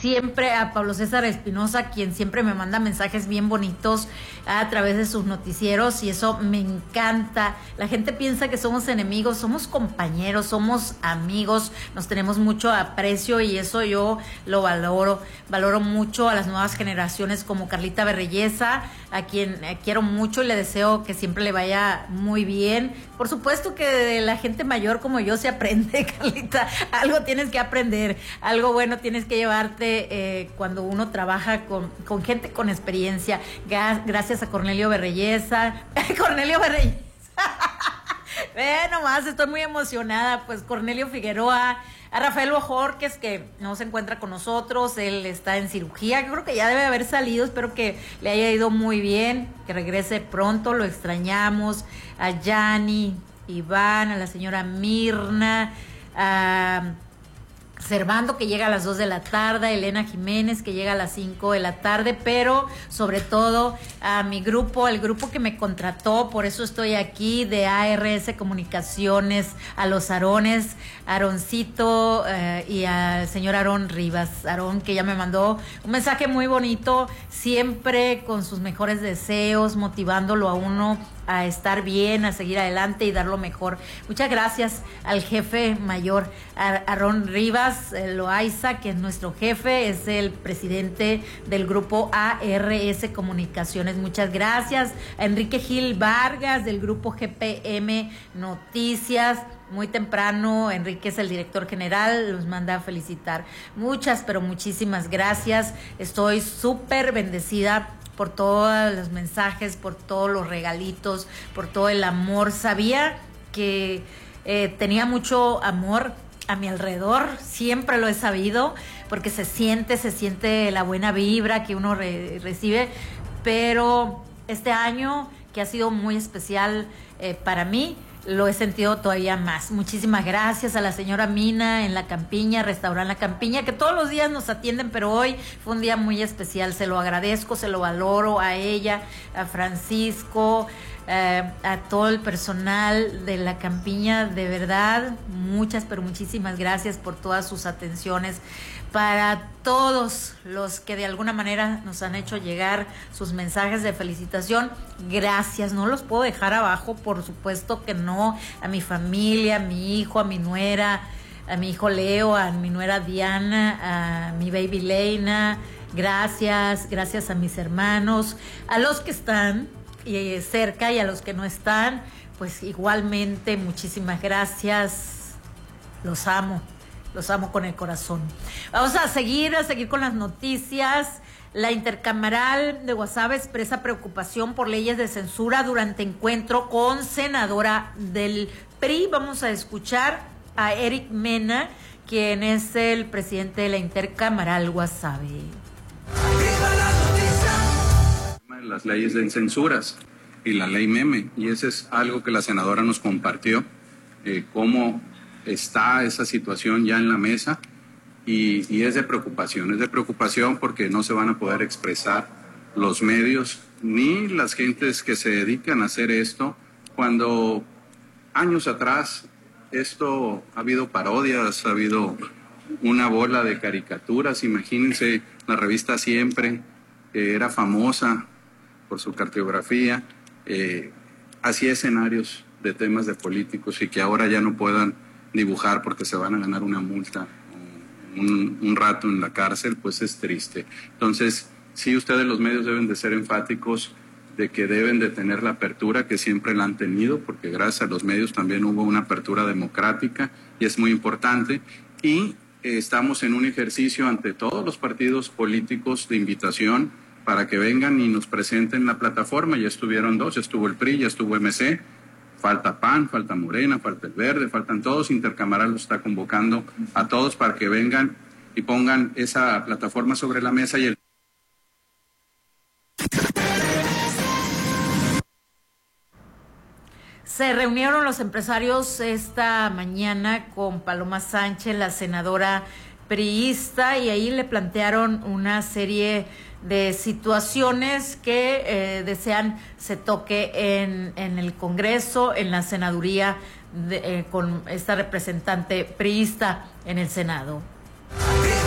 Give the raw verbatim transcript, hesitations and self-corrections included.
siempre a Pablo César Espinosa, quien siempre me manda mensajes bien bonitos a través de sus noticieros, y eso me encanta. La gente piensa que somos enemigos, somos compañeros, somos amigos, nos tenemos mucho aprecio y eso yo lo valoro. Valoro mucho a las nuevas generaciones como Carlita Berreyesa, a quien eh, quiero mucho y le deseo que siempre le vaya muy bien. Por supuesto que de la gente mayor como yo se aprende, Carlita, algo tienes que aprender, algo bueno tienes que llevarte eh, cuando uno trabaja con, con gente con experiencia. Gracias a Cornelio Berreyesa, Cornelio Berreyesa, ve nomás, estoy muy emocionada, pues Cornelio Figueroa, a Rafael Bojorques, que no se encuentra con nosotros, él está en cirugía, yo creo que ya debe haber salido, espero que le haya ido muy bien, que regrese pronto, lo extrañamos, a Yani, Iván, a la señora Mirna, a Servando, que llega a las dos de la tarde, Elena Jiménez, que llega a las cinco de la tarde, pero sobre todo a mi grupo, el grupo que me contrató, por eso estoy aquí, de A R S Comunicaciones, a los Arones, Aroncito eh, y al señor Aarón Rivas, Aarón, que ya me mandó un mensaje muy bonito, siempre con sus mejores deseos, motivándolo a uno a estar bien, a seguir adelante y dar lo mejor. Muchas gracias al jefe mayor, Aarón Rivas Loaiza, que es nuestro jefe, es el presidente del grupo A R S Comunicaciones. Muchas gracias a Enrique Gil Vargas del grupo G P M Noticias. Muy temprano, Enrique es el director general, los manda a felicitar. Muchas, pero muchísimas gracias. Estoy súper bendecida por todos los mensajes, por todos los regalitos, por todo el amor. Sabía que eh, tenía mucho amor a mi alrededor, siempre lo he sabido, porque se siente, se siente la buena vibra que uno re- recibe, pero este año, que ha sido muy especial eh, para mí, lo he sentido todavía más. Muchísimas gracias a la señora Mina en La Campiña, Restaurant La Campiña, que todos los días nos atienden, pero hoy fue un día muy especial. Se lo agradezco, se lo valoro a ella, a Francisco, eh, a todo el personal de La Campiña. De verdad, muchas, pero muchísimas gracias por todas sus atenciones. Para todos los que de alguna manera nos han hecho llegar sus mensajes de felicitación, gracias, no los puedo dejar abajo, por supuesto que no. A mi familia, a mi hijo, a mi nuera, a mi hijo Leo, a mi nuera Diana, a mi baby Leina, gracias, gracias a mis hermanos, a los que están y cerca y a los que no están, pues igualmente muchísimas gracias, los amo. Los amo con el corazón. Vamos a seguir, a seguir con las noticias. La intercameral de Guasave expresa preocupación por leyes de censura durante encuentro con senadora del P R I. Vamos a escuchar a Eric Mena, quien es el presidente de la intercameral Guasave. Las leyes de censuras y la ley Meme, y ese es algo que la senadora nos compartió, eh, cómo está esa situación ya en la mesa y, y es de preocupación, es de preocupación porque no se van a poder expresar los medios ni las gentes que se dedican a hacer esto, cuando años atrás esto ha habido parodias, ha habido una bola de caricaturas. Imagínense la revista Siempre, que era famosa por su cartografía, eh, hacía escenarios de temas de políticos y que ahora ya no puedan dibujar porque se van a ganar una multa, un, un rato en la cárcel, pues es triste. Entonces, sí, ustedes los medios deben de ser enfáticos de que deben de tener la apertura que siempre la han tenido, porque gracias a los medios también hubo una apertura democrática y es muy importante. Y eh, estamos en un ejercicio ante todos los partidos políticos de invitación para que vengan y nos presenten la plataforma. Ya estuvieron dos, ya estuvo el P R I, ya estuvo M C, falta P A N, falta Morena, falta el Verde, faltan todos. Intercameral los está convocando a todos para que vengan y pongan esa plataforma sobre la mesa. Y el Se reunieron los empresarios esta mañana con Paloma Sánchez, la senadora priista, y ahí le plantearon una serie de situaciones que eh, desean se toque en, en el Congreso, en la senaduría, de, eh, con esta representante priista en el Senado.